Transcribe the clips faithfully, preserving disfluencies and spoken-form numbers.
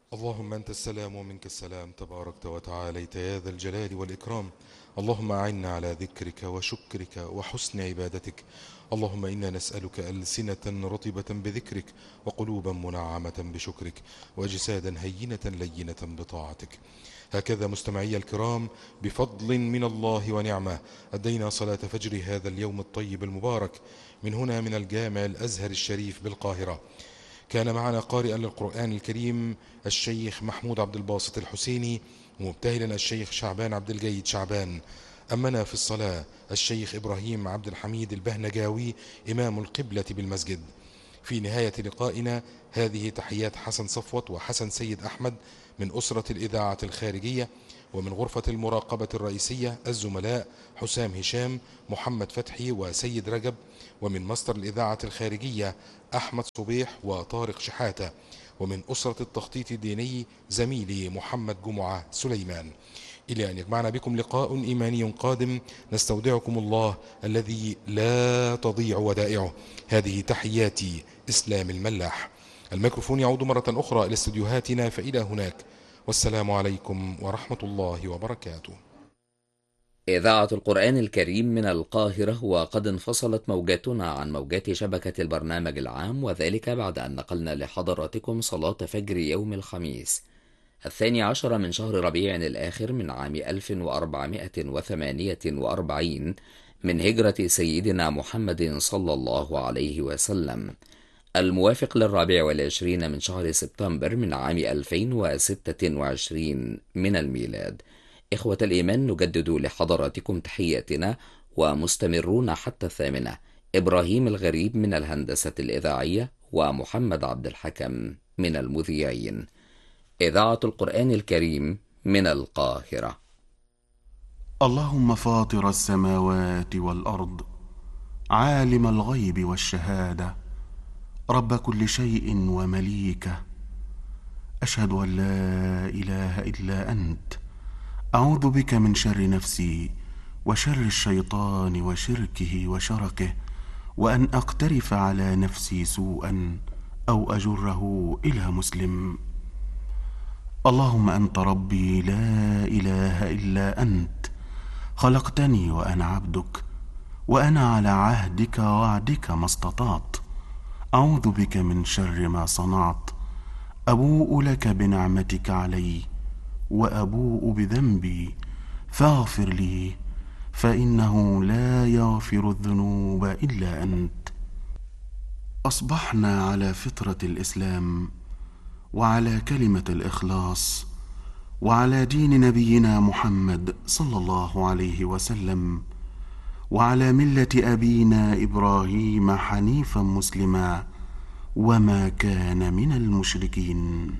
اللهم أنت السلام ومنك السلام، تباركت وتعاليت يا ذا الجلال والإكرام. اللهم أعنا على ذكرك وشكرك وحسن عبادتك. اللهم إنا نسألك ألسنة رطبة بذكرك، وقلوبا منعمة بشكرك، وأجسادا هينة لينة بطاعتك. هكذا مستمعي الكرام، بفضل من الله ونعمة أدينا صلاة فجر هذا اليوم الطيب المبارك من هنا من الجامع الأزهر الشريف بالقاهرة. كان معنا قارئا للقرآن الكريم الشيخ محمود عبد الباسط الحسيني، ومبتهلا الشيخ شعبان عبد الجيد شعبان. أمنا في الصلاة الشيخ إبراهيم عبد الحميد البهنجاوي إمام القبلة بالمسجد. في نهاية لقائنا هذه تحيات حسن صفوت وحسن سيد أحمد من أسرة الإذاعة الخارجية، ومن غرفة المراقبة الرئيسية الزملاء حسام هشام، محمد فتحي وسيد رجب، ومن مصدر الإذاعة الخارجية أحمد صبيح وطارق شحاتة، ومن أسرة التخطيط الديني زميلي محمد جمعة سليمان. إلى أن يجمعنا بكم لقاء إيماني قادم، نستودعكم الله الذي لا تضيع ودائعه. هذه تحياتي إسلام الملاح. الميكروفون يعود مرة أخرى إلى استديوهاتنا، فإلى هناك والسلام عليكم ورحمة الله وبركاته. إذاعة القرآن الكريم من القاهرة، وقد انفصلت موجاتنا عن موجات شبكة البرنامج العام، وذلك بعد أن نقلنا لحضراتكم صلاة فجر يوم الخميس الثاني عشر من شهر ربيع الآخر من عام ألف وأربعمائة وثمانية وأربعين من هجرة سيدنا محمد صلى الله عليه وسلم، الموافق للرابع والعشرين من شهر سبتمبر من عام ألفين وستة وعشرين من الميلاد. إخوة الإيمان، نجدد لحضراتكم تحياتنا ومستمرون حتى الثامنة. إبراهيم الغريب من الهندسة الإذاعية، ومحمد عبد الحكم من المذيعين. إذاعة القرآن الكريم من القاهرة. اللهم فاطر السماوات والأرض، عالم الغيب والشهادة، رب كل شيء ومليكه، أشهد أن لا إله إلا أنت، أعوذ بك من شر نفسي وشر الشيطان وشركه وشركه، وأن أقترف على نفسي سوءا أو أجره إلى مسلم. اللهم أنت ربي لا إله إلا أنت، خلقتني وأنا عبدك، وأنا على عهدك ووعدك ما استطعت. أعوذ بك من شر ما صنعت، أبوء لك بنعمتك علي وأبوء بذنبي، فاغفر لي، فإنه لا يغفر الذنوب إلا أنت. أصبحنا على فطرة الإسلام، وعلى كلمة الإخلاص، وعلى دين نبينا محمد صلى الله عليه وسلم، وعلى ملة أبينا إبراهيم حنيفا مسلما، وما كان من المشركين.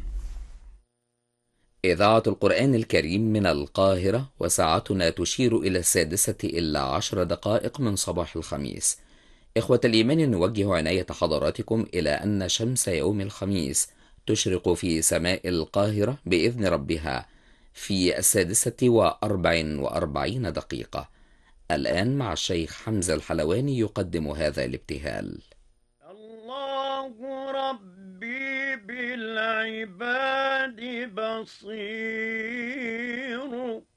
إذاعة القرآن الكريم من القاهرة، وساعتنا تشير إلى السادسة إلا عشر دقائق من صباح الخميس. إخوة الإيمان، نوجه عناية حضراتكم إلى أن شمس يوم الخميس تشرق في سماء القاهرة بإذن ربها في السادسة وأربع وأربعين دقيقة. الآن مع الشيخ حمزة الحلواني يقدم هذا الابتهال. الله ربي بالعباد بصير،